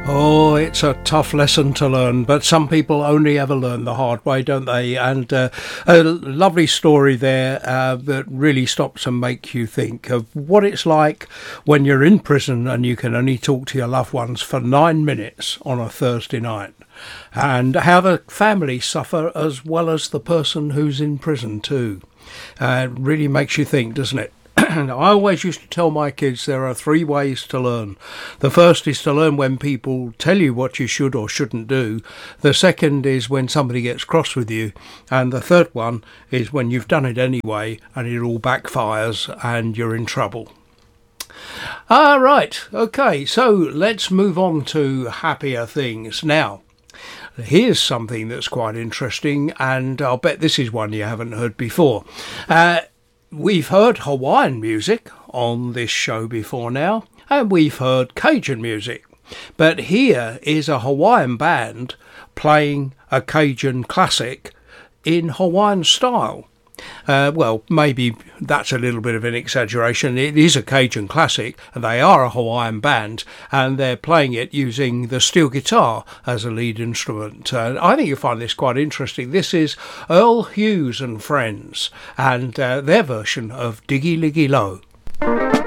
Oh, it's a tough lesson to learn, but some people only ever learn the hard way, don't they? And a lovely story there that really stops and makes you think of what it's like when you're in prison and you can only talk to your loved ones for 9 minutes on a Thursday night, and how the family suffer as well as the person who's in prison too. It really makes you think, doesn't it? I always used to tell my kids there are 3 ways to learn. The first is to learn when people tell you what you should or shouldn't do. The second is when somebody gets cross with you. And the third one is when you've done it anyway and it all backfires and you're in trouble. Right, okay, so let's move on to happier things. Now, here's something that's quite interesting, and I'll bet this is one you haven't heard before. We've heard Hawaiian music on this show before now, and we've heard Cajun music. But here is a Hawaiian band playing a Cajun classic in Hawaiian style. Well, maybe that's a little bit of an exaggeration. It is a Cajun classic, and they are a Hawaiian band, and they're playing it using the steel guitar as a lead instrument. I think you'll find this quite interesting. This is Earl Hughes and Friends, and their version of Diggy Liggy Lo.